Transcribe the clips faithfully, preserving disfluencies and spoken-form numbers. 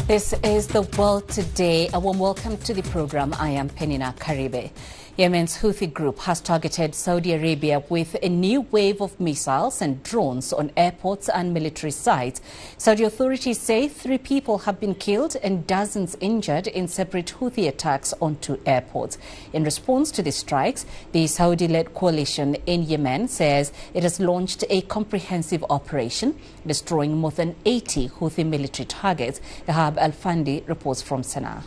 This is The World Today. A warm welcome to the program. I am Penina Karibe. Yemen's Houthi group has targeted Saudi Arabia with a new wave of missiles and drones on airports and military sites. Saudi authorities say three people have been killed and dozens injured in separate Houthi attacks on two airports. In response to the strikes, the Saudi-led coalition in Yemen says it has launched a comprehensive operation, destroying more than eighty Houthi military targets. Ahab Al-Fandi reports from Sana'a.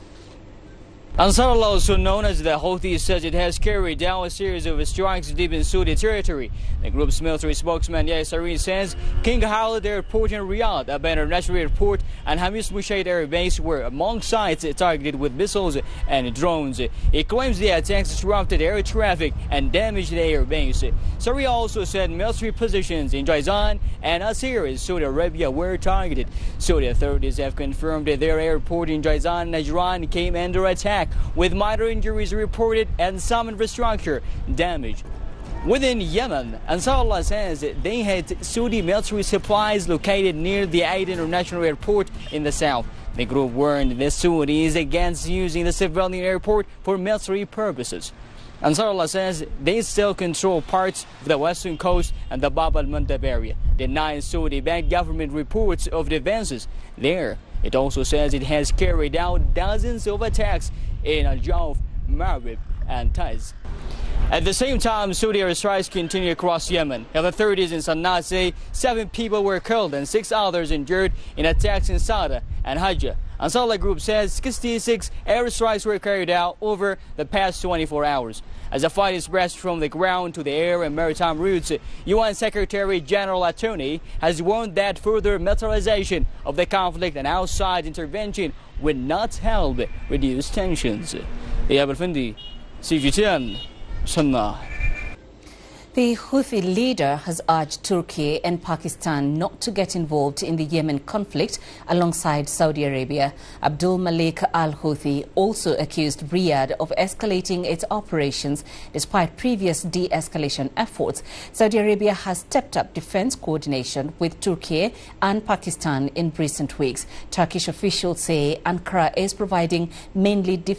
Ansarullah, also known as the Houthi, says it has carried out a series of strikes deep in Saudi territory. The group's military spokesman Yahya Sareen says King Khalid Airport in Riyadh, Aba International Airport, and Hamis Mushaid Air Base were among sites targeted with missiles and drones. He claims the attacks disrupted air traffic and damaged the air base. Sareen also said military positions in Jizan and Asir, Saudi Arabia, were targeted. Saudi authorities have confirmed that their airport in Jizan, Najran, came under attack, with minor injuries reported and some infrastructure damage. Within Yemen, Ansarullah says they had Saudi military supplies located near the Aden International Airport in the south. The group warned the Saudis against using the civilian airport for military purposes. Ansarullah says they still control parts of the western coast and the Bab al-Mandab area, denying Saudi-backed government reports of the advances there. It also says it has carried out dozens of attacks in Al-Jawf, Marib, and Taiz. At the same time, Saudi airstrikes continue across Yemen. Health authorities in Sana'a say seven people were killed and six others injured in attacks in Sada and Hajjah. Ansarullah Group says sixty-six airstrikes were carried out over the past twenty-four hours. As the fight is spread from the ground to the air and maritime routes, U N Secretary General Atoni has warned that further militarization of the conflict and outside intervention will not help reduce tensions. Ahab Al-Fandi, C G T N, Sana'a. The Houthi leader has urged Turkey and Pakistan not to get involved in the Yemen conflict alongside Saudi Arabia. Abdul Malik al-Houthi also accused Riyadh of escalating its operations despite previous de-escalation efforts. Saudi Arabia has stepped up defense coordination with Turkey and Pakistan in recent weeks. Turkish officials say Ankara is providing mainly defense